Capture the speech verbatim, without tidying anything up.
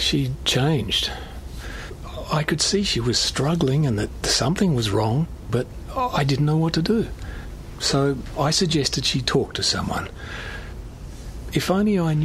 She'd changed. I could see she was struggling and that something was wrong, but I didn't know what to do. So I suggested she talk to someone. If only I knew